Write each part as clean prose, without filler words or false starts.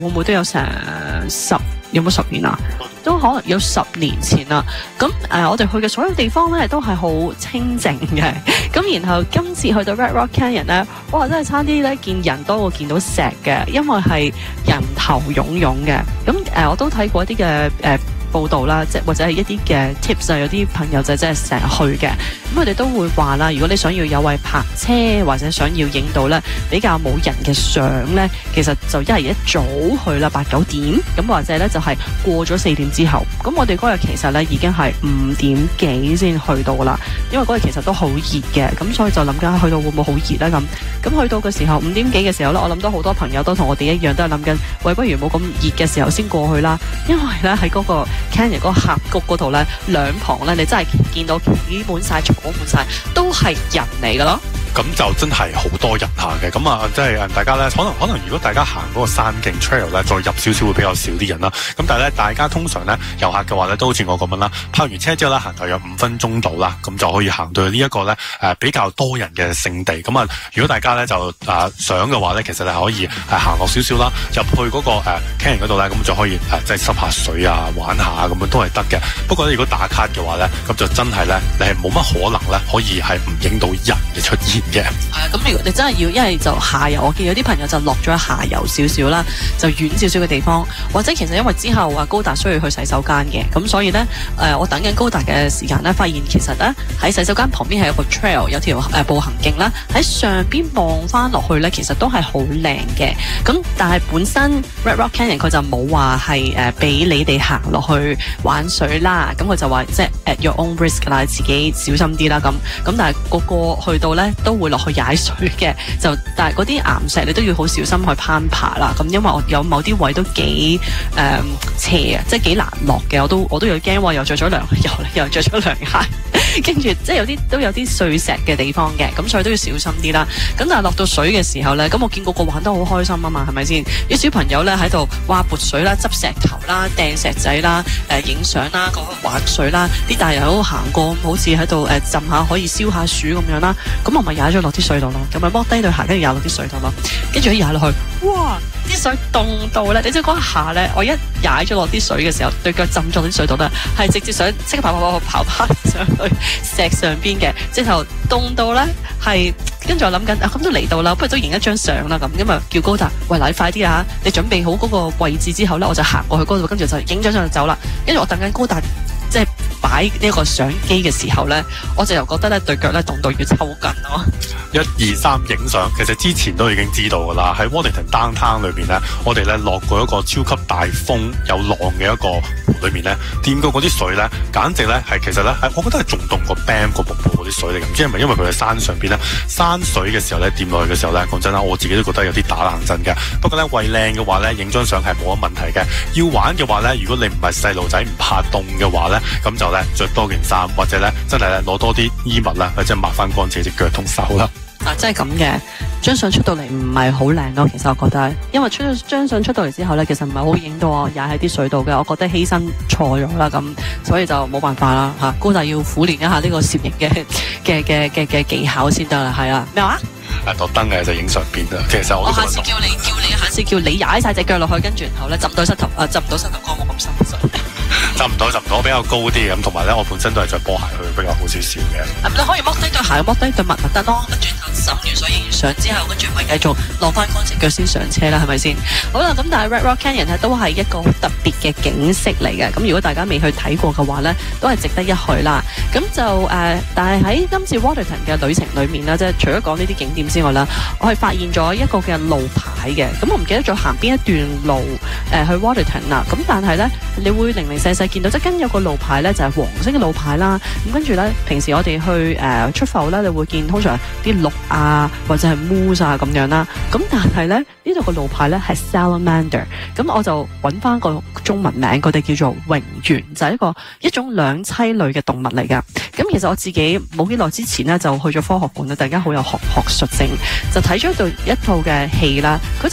會唔會都有成有冇10年啊？都可能有10年前啦。咁我哋去嘅所有地方咧都係好清靜嘅。咁然後今次去到 Red Rock Canyon 咧，哇！真係差啲咧見人多過見到石嘅，因為係人頭湧湧嘅。咁我都睇過一啲嘅報道啦，即係或者係一啲嘅 tips 啊，有啲朋友就真係成日去嘅，咁佢哋都會話啦，如果你想要有位泊車或者想要影到咧比較冇人嘅相咧，其實就一係一早去啦，8、9點，咁或者咧就係過咗4點之後，咁我哋嗰日其實咧已經係5點幾先去到啦，因為嗰日其實都好熱嘅，咁所以就諗緊去到會唔會好熱咧咁去到嘅時候5點幾嘅時候咧，我諗到好多朋友都同我哋一樣，都係諗緊，喂，不如冇咁熱嘅時候先過去啦，因為咧喺嗰個Canyon 嗰個峽谷嗰度咧，兩旁咧你真係見到企滿晒、坐滿晒，都係人嚟噶咯。 咁就真係好多人行嘅，咁啊，即係大家咧，可能如果大家行嗰個山徑 trail 咧，再入少少會比較少啲人啦。咁但係咧，大家通常咧遊客嘅話咧，都好似我咁樣啦，泊完車之後咧，行大約5分鐘到啦，咁就可以行到去呢一個咧比較多人嘅聖地。咁啊，如果大家咧就想嘅話咧，其實你可以行落少少啦，入去嗰個Canyon 嗰度咧，咁就可以即係濕下水啊，玩下咁樣都係得嘅。不過咧，如果打卡嘅話咧，咁就真係咧，你係冇乜可能咧可以係唔影到人嘅出現嘅。 咁如果你真係要，一係就下游，我見有啲朋友就落咗下游少少啦，就遠少少嘅地方，或者其實因為之後高達需要去洗手間嘅，咁所以咧我等緊高達嘅時間咧，發現其實咧喺洗手間旁邊係有個 trail， 有條步行徑啦，喺上邊望翻落去咧，其實都係好靚嘅。咁但係本身 Red Rock Canyon 佢就冇話係俾你哋行落去玩水啦，咁佢就話即係 at your own risk 啦，自己小心啲啦咁。但係個個去到咧都會落去踩水嘅，但係嗰啲岩石你都要好小心去攀爬啦。咁因為我有某啲位都幾斜啊，即係幾難落嘅。我都有驚喎，又着咗又着咗涼鞋，跟住即係都有啲碎石嘅地方嘅，咁所以都要小心啲啦。咁但係落到水嘅時候咧，咁我見個個玩得好開心啊嘛，係咪先？啲小朋友咧喺度撥水啦、執石頭啦、掟石仔啦、影相啦、玩水啦，啲大人喺度行過，好似喺度浸下可以消下暑咁樣啦。咁我咪踩咗落啲水度咯，咁咪剝低對鞋，跟住踩落啲水度咯，跟住一踩落去，哇！啲水凍到咧，你知嗰一下咧，我一踩咗落啲水嘅時候，對腳浸咗啲水度咧，係直接想即刻跑翻上去石上邊嘅，直頭凍到咧係，跟住我諗緊咁都嚟到啦，不如都影一張相啦咁，咁啊叫高達，喂，嗱，你快啲啊，你準備好嗰個位置之後咧，我就行過去嗰度，跟住就影咗相就走啦，跟住我等緊高達即係擺呢個相機嘅時候咧，我就又覺得咧對腳咧凍到要抽筋咯。 1、2、3影相，其實之前都已經知道噶啦。喺 Wellington Downtown 裏邊咧，我哋咧落過一個超級大風有浪嘅一個湖裏面咧，掂過嗰啲水咧，簡直咧係其實咧係，我覺得係仲凍過 Banff 個瀑布嗰啲水嚟嘅。唔知係咪因為佢喺山上邊咧，山水嘅時候咧掂落去嘅時候咧，講真啦，我自己都覺得有啲打冷震嘅。不過咧為靚嘅話咧，影張相係冇乜問題嘅。要玩嘅話咧，如果你唔係細路仔唔怕凍嘅話咧，咁就咧着多件衫，或者咧真係咧攞多啲衣物啦，或者抹翻乾淨隻腳同手啦。 真係咁嘅，張相出到嚟唔係好靚咯。其實我覺得，因為張相出到嚟之後咧，其實唔係好影到我踩喺啲水度嘅。我覺得犧牲錯咗啦，咁所以就冇辦法啦嚇。高達要苦練一下呢個攝影嘅技巧先得啦，係啊。咩話？ 特登嘅就影相片啦。其實我下次叫你踩晒隻腳落去，跟住然後咧浸唔到膝頭哥冇咁深水。 浸唔到比較高啲咁，同埋咧我本身都係着波鞋去比較好少少嘅。 你可以剝低對鞋，剝低對襪咪得咯。跟住浸完水影完相之後，跟住咪繼續落翻乾隻腳先上車啦，係咪先？好啦，咁但係 Red Rock Canyon 咧都係一個好特別嘅景色嚟嘅。咁如果大家未去睇過嘅話咧，都係值得一去啦。咁就但係喺今次 Waterton 嘅旅程裏面咧，即係除咗講呢啲景點之外啦，我係發現咗一個嘅路牌嘅。咁我唔記得咗行邊一段路去 Waterton 啦。咁但係咧，你會零零細細見到，即係跟有個路牌咧，就係黃色嘅路牌啦。咁跟住咧，平時我哋去出埠咧，你會見通常啲鹿啊，或者係 moose 啊咁樣啦。咁但係咧，呢度個路牌咧係 salamander。咁我就揾翻個中文名，佢哋叫做蠑螈，就係一種兩棲類嘅動物嚟噶。咁其實我自己冇幾耐之前咧，就去咗科學館啦，大家好有學術性，就睇咗一套嘅戲啦。佢就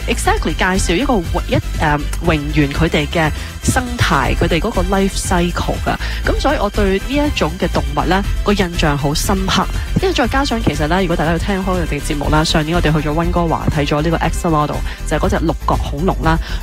exactly 介紹一個蠑螈佢哋嘅生態，佢哋嗰個 life cycle 噶。咁所以我對呢一種嘅動物咧個印象好深刻。因為再加上其實咧，如果大家要聽開我哋嘅節目啦，上年我哋去咗溫哥華睇咗呢個 axolotl，就係嗰隻六角恐龍啦。